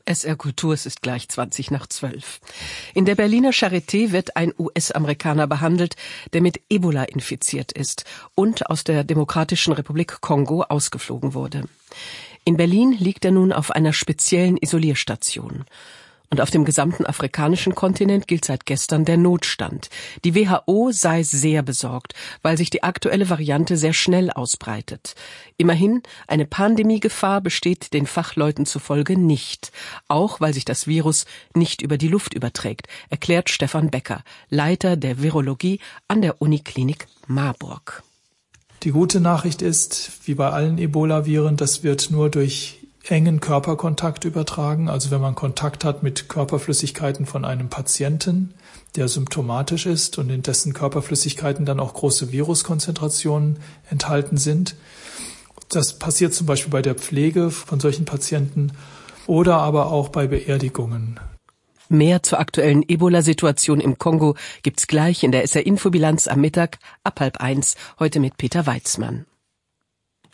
SR Kultur, es ist gleich 20:12. In der Berliner Charité wird ein US-Amerikaner behandelt, der mit Ebola infiziert ist und aus der Demokratischen Republik Kongo ausgeflogen wurde. In Berlin liegt er nun auf einer speziellen Isolierstation. Und auf dem gesamten afrikanischen Kontinent gilt seit gestern der Notstand. Die WHO sei sehr besorgt, weil sich die aktuelle Variante sehr schnell ausbreitet. Immerhin, eine Pandemiegefahr besteht den Fachleuten zufolge nicht. Auch weil sich das Virus nicht über die Luft überträgt, erklärt Stefan Becker, Leiter der Virologie an der Uniklinik Marburg. Die gute Nachricht ist, wie bei allen Ebola-Viren, das wird nur durch engen Körperkontakt übertragen, also wenn man Kontakt hat mit Körperflüssigkeiten von einem Patienten, der symptomatisch ist und in dessen Körperflüssigkeiten dann auch große Viruskonzentrationen enthalten sind. Das passiert zum Beispiel bei der Pflege von solchen Patienten oder aber auch bei Beerdigungen. Mehr zur aktuellen Ebola-Situation im Kongo gibt's gleich in der SR-Infobilanz am Mittag ab 12:30, heute mit Peter Weitzmann.